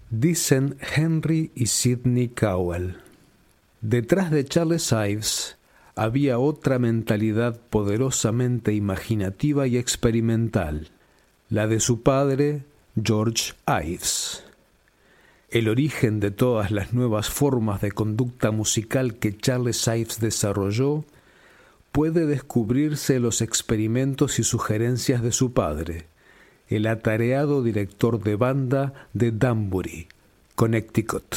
Dicen Henry y Sidney Cowell. Detrás de Charles Ives había otra mentalidad poderosamente imaginativa y experimental, la de su padre, George Ives. El origen de todas las nuevas formas de conducta musical que Charles Ives desarrolló puede descubrirse en los experimentos y sugerencias de su padre, el atareado director de banda de Danbury, Connecticut.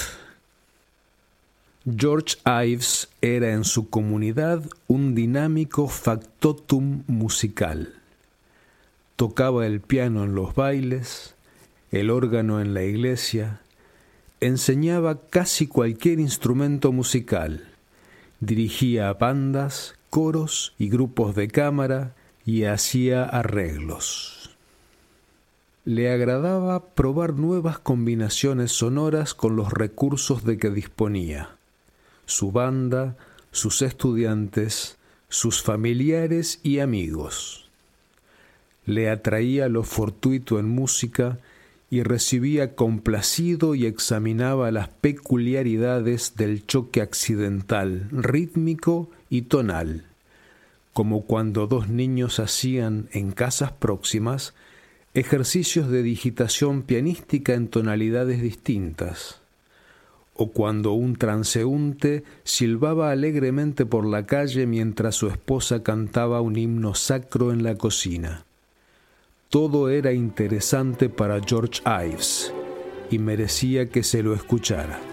George Ives era en su comunidad un dinámico factotum musical. Tocaba el piano en los bailes, el órgano en la iglesia, enseñaba casi cualquier instrumento musical, dirigía bandas, coros y grupos de cámara y hacía arreglos. Le agradaba probar nuevas combinaciones sonoras con los recursos de que disponía. Su banda, sus estudiantes, sus familiares y amigos. Le atraía lo fortuito en música y recibía complacido y examinaba las peculiaridades del choque accidental, rítmico y tonal, como cuando dos niños hacían en casas próximas ejercicios de digitación pianística en tonalidades distintas, o cuando un transeúnte silbaba alegremente por la calle mientras su esposa cantaba un himno sacro en la cocina. Todo era interesante para George Ives y merecía que se lo escuchara.